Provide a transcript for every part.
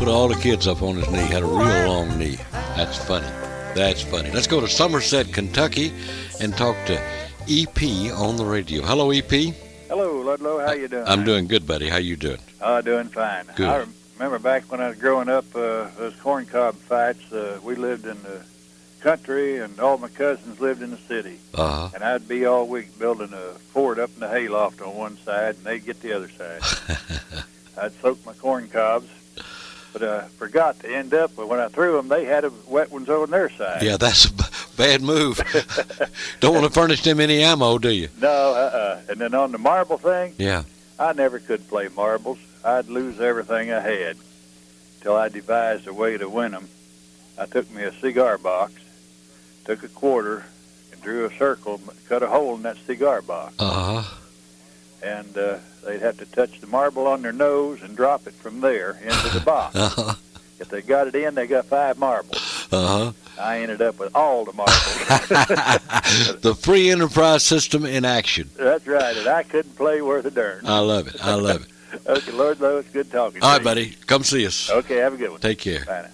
put all the kids up on his knee. Had a real long knee. That's funny. That's funny. Let's go to Somerset, Kentucky, and talk to EP on the radio. Hello, EP. Hello, Ludlow. How you doing? I'm doing good, buddy. How you doing? Doing fine. Good. I remember back when I was growing up, those corn cob fights. We lived in the country, and all my cousins lived in the city. Uh-huh. And I'd be all week building a fort up in the hayloft on one side, and they'd get the other side. I'd soak my corn cobs, but I forgot to end up, but when I threw them, they had wet ones on their side. Yeah, that's a bad move. Don't want to furnish them any ammo, do you? No, And then on the marble thing, Yeah. I never could play marbles. I'd lose everything I had till I devised a way to win them. I took me a cigar box, took a quarter, and drew a circle, cut a hole in that cigar box. Uh-huh. And they'd have to touch the marble on their nose and drop it from there into the box. Uh-huh. If they got it in, they got 5 marbles. Uh-huh. I ended up with all the marbles. The free enterprise system in action. That's right, and I couldn't play worth a darn. I love it. I love it. Okay, Lord Lowe, it's good talking to All you. right, buddy. Come see us. Okay, have a good one. Take care. Bye now.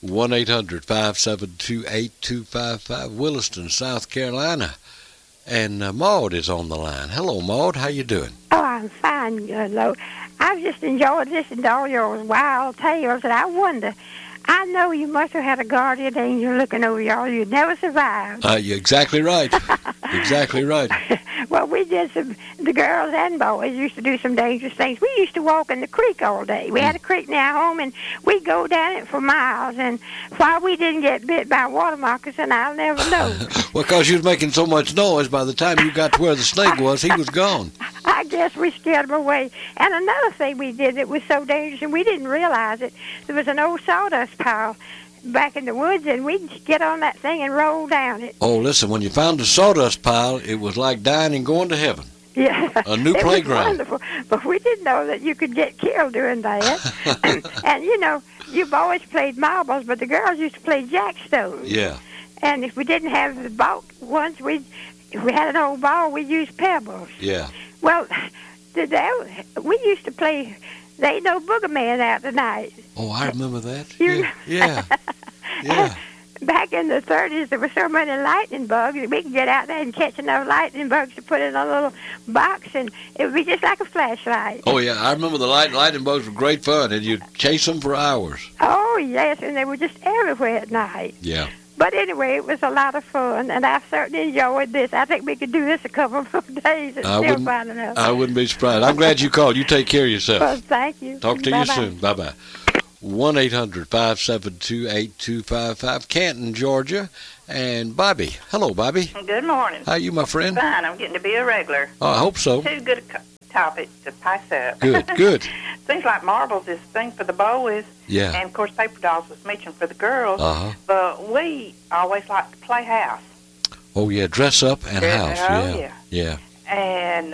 1-800-572-8255, Williston, South Carolina. And Maud is on the line. Hello, Maud. How you doing? Oh, I'm fine, Ludlow. I've just enjoyed listening to all your wild tales, and I wonder, I know you must have had a guardian angel looking over y'all. You'd never survived. You're exactly right. Exactly right. Well, we did the girls and boys used to do some dangerous things. We used to walk in the creek all day. We had a creek near our home, and we'd go down it for miles. And why we didn't get bit by water moccasin, I'll never know. Well, because you was making so much noise, by the time you got to where the snake was, he was gone. I guess we scared them away. And another thing we did that was so dangerous, and we didn't realize it, there was an old sawdust pile back in the woods, and we'd get on that thing and roll down it. Oh, listen, when you found the sawdust pile, it was like dying and going to heaven. Yeah. A new it playground. Was wonderful. But we didn't know that you could get killed doing that. And, you know, you've always played marbles, but the girls used to play jackstones. Yeah. And if we didn't have the ball ones, if we had an old ball, we'd use pebbles. Yeah. Well, we used to play There Ain't No Boogerman Out Tonight. Oh, I remember that. You- Yeah. Yeah. Back in the 30s, there were so many lightning bugs that we could get out there and catch enough lightning bugs to put in a little box, and it would be just like a flashlight. Oh, yeah. I remember the lightning bugs were great fun, and you'd chase them for hours. Oh, yes, and they were just everywhere at night. Yeah. But anyway, it was a lot of fun, and I certainly enjoyed this. I think we could do this a couple of days and still find enough. I wouldn't be surprised. I'm glad you called. You take care of yourself. Well, thank you. Talk to Bye-bye. you soon. Bye-bye. 1-800-572-8255, Canton, Georgia. And Bobby. Hello, Bobby. Good morning. How are you, my friend? Fine. I'm getting to be a regular. Oh, I hope so. Two good topics to pass up. Good, good. Things like marbles is thing for the boys. Yeah. And, of course, paper dolls was mentioned for the girls. Uh-huh. But we always liked to play house. Oh, yeah, dress up and house. Oh, Yeah. Yeah. And,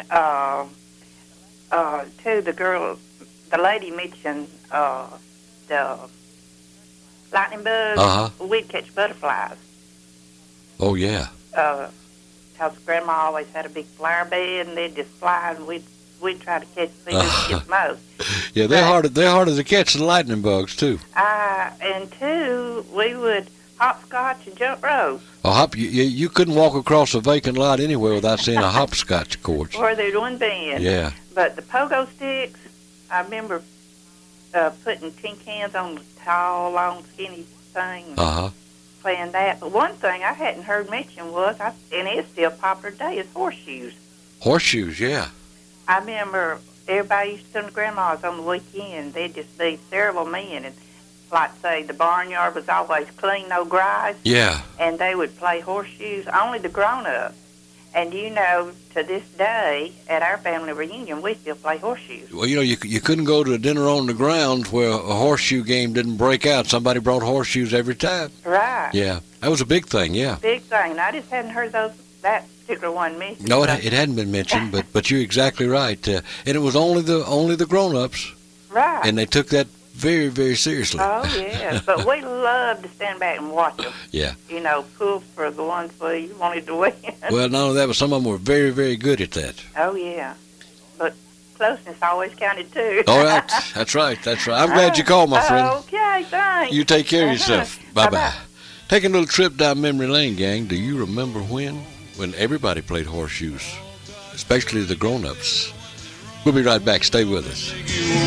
to the girls, the lady mentioned the lightning bugs. Uh-huh. We'd catch butterflies. Oh, yeah. Because Grandma always had a big flower bed, and they'd just fly, and we'd try to catch things to get most. Yeah, they're harder to catch than lightning bugs, too. And two, we would hopscotch and jump rope. Oh, you couldn't walk across a vacant lot anywhere without seeing a hopscotch course. Where there'd one been. Yeah. But the pogo sticks, I remember putting tin cans on the tall, long, skinny thing. Uh-huh. Playing that. But one thing I hadn't heard mentioned was, and it's still popular today, is horseshoes. Horseshoes, yeah. I remember everybody used to come to Grandma's on the weekend. They'd just be several men, and like say the barnyard was always clean, no grass. Yeah. And they would play horseshoes, only the grown-ups. And, you know, to this day, at our family reunion, we still play horseshoes. Well, you know, you couldn't go to a dinner on the grounds where a horseshoe game didn't break out. Somebody brought horseshoes every time. Right. Yeah. That was a big thing, yeah. Big thing. I just hadn't heard that particular one mentioned. No, it hadn't been mentioned, but you're exactly right. And it was only the grown-ups. Right. And they took that very, very seriously. Oh, yeah. But we loved to stand back and watch them. Yeah. You know, pull for the ones we wanted to win. Well, not only that, but some of them were very, very good at that. Oh, yeah. But closeness always counted too. All right. That's right. I'm glad you called, my friend. Okay, thanks. You take care of yourself. Bye-bye. Taking a little trip down memory lane, gang. Do you remember when everybody played horseshoes, especially the grown-ups? We'll be right back. Stay with us.